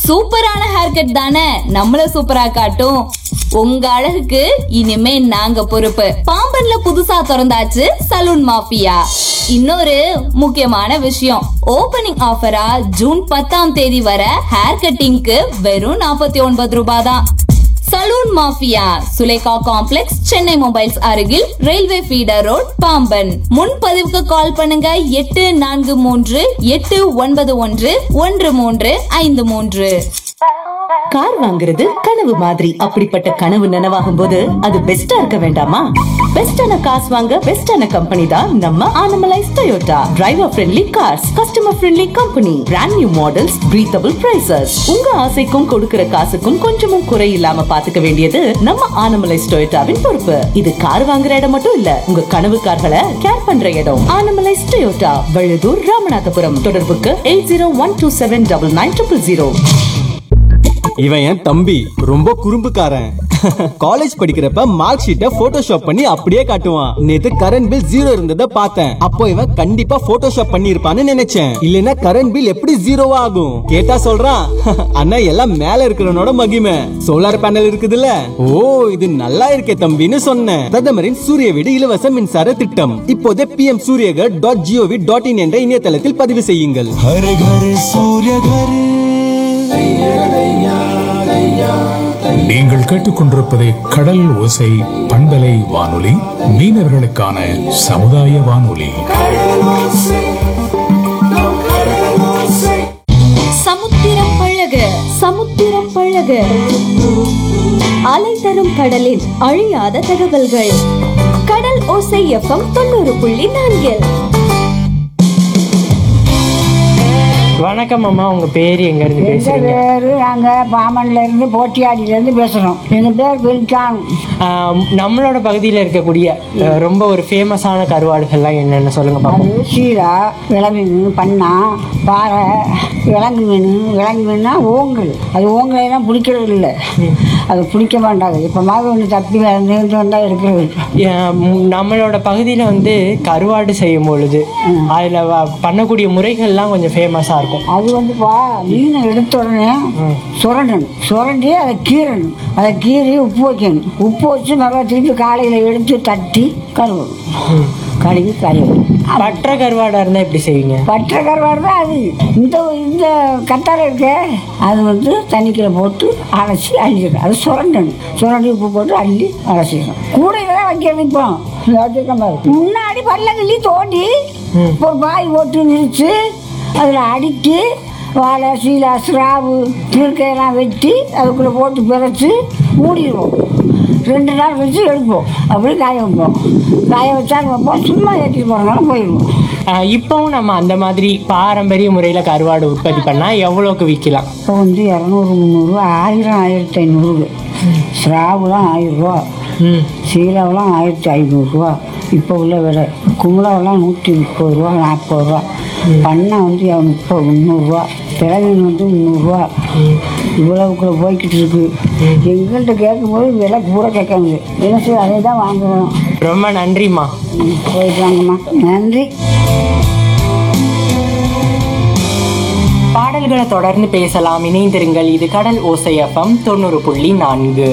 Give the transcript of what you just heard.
சூப்பரான hair cut தானே நம்மள சூப்பரா காட்டும். உங்க அழகுக்கு இனிமே நாங்க பொறுப்பு. பாம்பன்ல புதுசா திறந்தாச்சு சலூன் மாஃபியா. இன்னொரு முக்கியமான விஷயம், ஓபனிங் ஆஃபரா ஜூன் 10ஆம் தேதி வர ஹேர் கட்டிங்க்கு வெறும் 49 ரூபாய் தான். Salon mafia, Sulekha complex, Chennai mobiles அருகில், ரயில்வே ஃபீடர் ரோட், பாம்பன். முன்பதிவுக்கு கால் பண்ணுங்க 8438911353. கார் வாங்குறது கனவு மாதிரி. அப்படிப்பட்ட கனவு நனவாகும் போது அது பெஸ்டா இருக்க வேண்டாமா? பெஸ்டான காசு வாங்க பெஸ்டான கம்பெனி தான் நம்ம Anamallais Toyota. Driver friendly cars, customer friendly company, brand new models, breathable prices. உங்க ஆசைக்கும் கொடுக்கிற காசுக்கும் கொஞ்சமும் குறை இல்லாம பாத்துக்க வேண்டியது நம்ம ஆனமலைஸ் டொயோட்டாவின் பொறுப்பு. இது கார் வாங்குற இடம் மட்டும் இல்ல, உங்க கனவு கார்களை கேர் பண்ற இடம். ஆனமலைஸ் டொயோட்டா, வழுதூர், ராமநாதபுரம். தொடர்புக்கு 8012799000. இவன் என் தம்பி, ரொம்ப குறும்புக்காரன். காலேஜ் படிக்கிறப்ப மார்க் ஷீட்டை போட்டோஷாப் பண்ணி அப்படியே காட்டுவான். நேத்து கரண்ட் பில் 0 இருந்ததை பார்த்தேன். அப்போ இவன் கண்டிப்பா போட்டோஷாப் பண்ணி இருப்பான்னு நினைச்சேன். இல்லனா கரண்ட் பில் எப்படி 0 ஆகும்? கேட்டா சொல்றான், அண்ணா எல்லாம் மேல இருக்கிறவனோட மகிமை, சோலார் பேனல் இருக்குதுல்ல. ஓ, இது நல்லா இருக்கே தம்பின்னு சொன்னேன். பிரதமரின் சூரிய வீடு இலவச மின்சார திட்டம் இப்போதே pmsuryagar.gov.in என்ற இணையதளத்தில் பதிவு செய்யுங்கள். हर घर सूर्य घर. நீங்கள் கேட்டுக்கொண்டிருப்பது கடல் ஓசை பண்பலை வானொலி, மீனவர்களுக்கான சமுதாய வானொலி. சமுத்திரம் பழக, சமுத்திரம் பழக. அலை தரும் கடலின் அழியாத தகவல்கள். கடல் ஓசை FM 90.4. வணக்கம் அம்மா, உங்க பேர் எங்க இருந்து பேசுறீங்க? பேரு நாங்க பாமன்ல இருந்து போட்டியாடியில இருந்து பேசுறோம். எங்க பேர் வெல்கான். நம்மளோட பகுதியில் இருக்கக்கூடிய ரொம்ப ஒரு ஃபேமஸான கருவாடுகள்லாம் என்னென்ன சொல்லுங்க பாப்போம். அது சீரா, விலங்கு மீன், பண்ணா, பாறை, விலங்கு மீன். விலங்கு மீன்னா ஓங்கல். அது ஓங்கலாம் பிடிக்கிறது இல்லை, அது பிடிக்க மாட்டாங்க. இப்போ மாதிரி ஒன்று தப்பி நேர்ந்து வந்தால் இருக்கிறது. நம்மளோட பகுதியில் வந்து கருவாடு செய்யும் பொழுது அதில் பண்ணக்கூடிய முறைகள்லாம் கொஞ்சம் ஃபேமஸாக இருக்கும். அது வந்துப்பா, மீனை எடுத்த உடனே சுரண்டணும். சுரண்டி அதை கீறணும். அதை கீறி உப்பு வைக்கணும். உப்பு வச்சு நல்லா திருப்பி காலையில் எடுத்து தட்டி கழுவணும். கழுவி கழுவணும். பற்ற கருவாடாக இருந்தால் எப்படி செய்வீங்க? பற்ற கருவாடு தான் அது. இந்த கத்தாழை இருக்க, அது வந்து தண்ணிக்குள்ள போட்டு அரைச்சி அள்ளிடணும். அது சுரண்டணும். சுரண்டி உப்பு போட்டு அள்ளி அரைச்சிடணும். கூடையில தான் வைக்கிறது. இப்போ முன்னாடி பள்ளங்கிள்ளி தோண்டி ஒரு பாய் போட்டு விரிச்சு அதில் அடுக்கி வாழை, சீலா, ஸ்ராவு, திருக்கையெல்லாம் வெட்டி அதுக்குள்ளே போட்டு பிறச்சி மூடிடுவோம். 2 நாள் வச்சு எடுப்போம். அப்படி காய வைப்போம். காய வச்சா வைப்போம். சும்மா ஏற்றிட்டு போகிறனால போயிடுவோம். இப்போவும் நம்ம அந்த மாதிரி பாரம்பரிய முறையில் கருவாடு உற்பத்தி பண்ணால் எவ்வளோக்கு விற்கலாம்? இப்போ வந்து 200, 300, 1000, 1500. ஸ்ராவுலாம் 1000 ரூபா, சீலாவெலாம் 1500 ரூபா இப்போ உள்ள விலை. கும்பலாவெல்லாம் 130 ரூபா, 40 ரூபா. பண்ணை வந்து 300 ரூபா. திறமீன் வந்து 300 ரூபா. இவ்வளவுக்குள்ள போய்கிட்டு இருக்கு. எங்கள்கிட்ட கேட்கும்போது விலை கூட கேட்காங்க. என்ன செய்ய, அதை தான் வாங்கணும். ரொம்ப நன்றிம்மா. போயிட்டு வாங்கம்மா. நன்றி. பாடல்களை தொடர்ந்து பேசலாம், இணைந்திருங்கள். இது கடல் ஓசை FM 90.4.